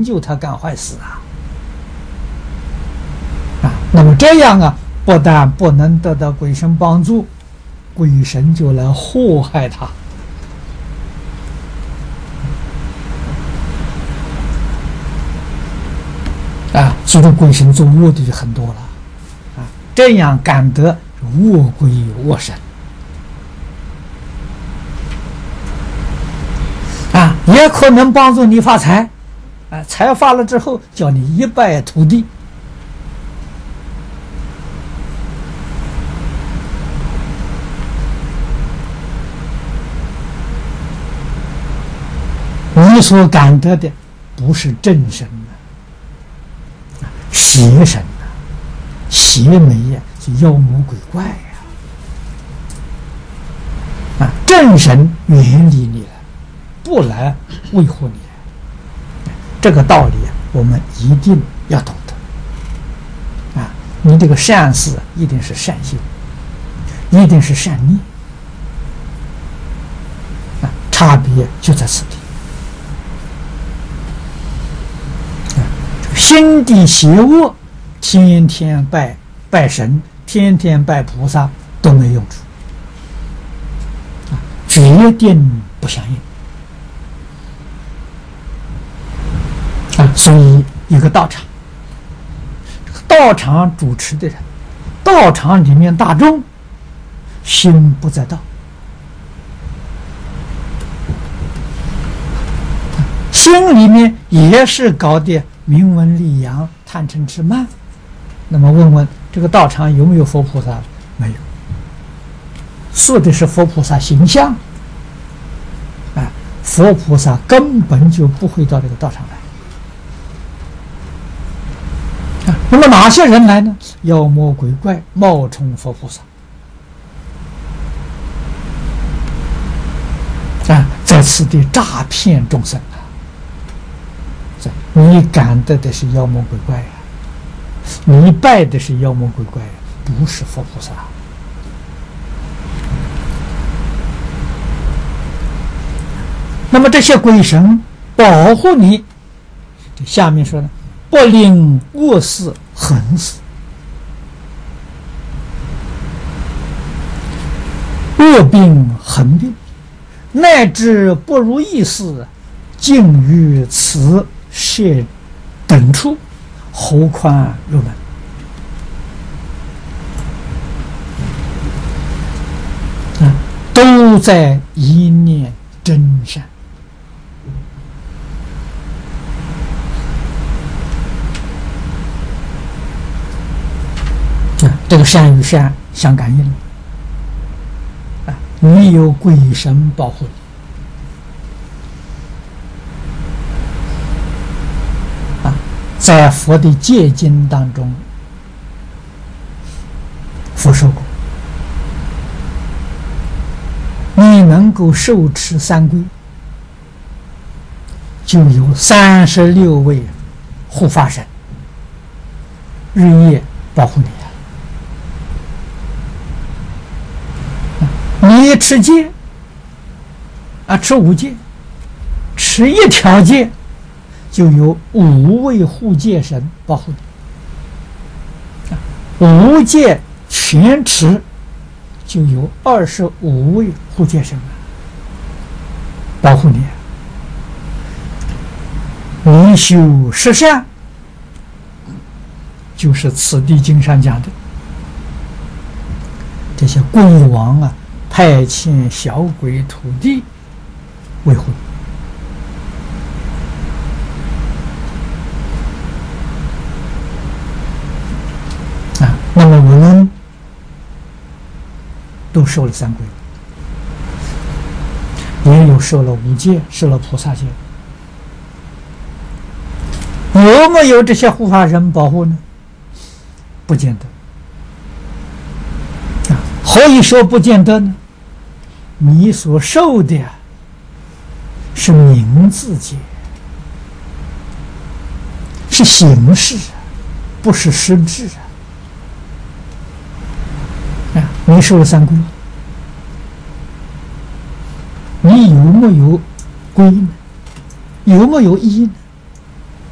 就他干坏事那么这样不但不能得到鬼神帮助，鬼神就来祸害他。所以鬼神作恶的就很多了这样感得恶鬼恶神也可能帮助你发财财发了之后叫你一败涂地。你所感得的不是正神邪神邪魅是妖魔鬼怪正神远离你了，不来维护你。这个道理我们一定要懂得你这个善事一定是善心，一定是善念差别就在此地。心地邪恶，天天拜神，天天拜菩萨都没用处决定不相应所以一个道场，道场主持的人，道场里面大众心不在道，心里面也是搞的名闻利养、贪嗔痴慢。那么问问这个道场有没有佛菩萨？没有，塑的是佛菩萨形象佛菩萨根本就不会到这个道场来那么哪些人来呢？妖魔鬼怪冒充佛菩萨在此地诈骗众生你感得的是妖魔鬼怪你拜的是妖魔鬼怪不是佛菩萨那么这些鬼神保护你，下面说呢，不令恶事横死，恶病横病，乃至不如意事，尽于此设等处，何况入门。都在一念真善。这个善与善相感应你有鬼神保护你在佛的戒经当中，佛说过，你能够受持三皈，就有36位护法神日夜保护你你持戒持5戒，持1条戒，就有5位护戒神保护你5戒全持，就有25位护戒神保护你你修十善，就是此地经上讲的这些鬼王派遣小鬼徒弟维护那么我们都受了三皈，也有受了5戒，受了菩萨戒，有没有这些护法神保护呢？不见得何以说不见得呢？你所受的是名字戒，是形式不是实质你受了三皈，你有没有皈呢？有没有依呢？